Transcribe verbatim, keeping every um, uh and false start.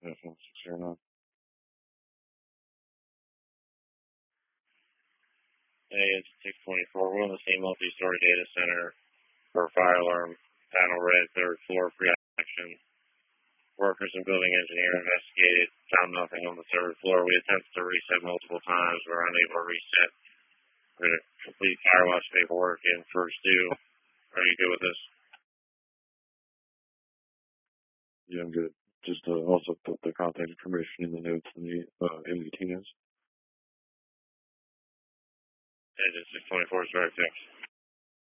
F one six zero nine. Hey, it's six twenty-four. We're on the same multi-story data center for fire alarm panel red, third floor, pre-action. Workers and building engineer investigated, found nothing on the third floor. We attempted to reset multiple times. We were unable to reset. We're going to complete fire watch paperwork in first due. Are you good with this? Yeah, I'm good. Just uh, also put the contact information in the notes in the uh, M V T notes. Agent six twenty-four is very fixed.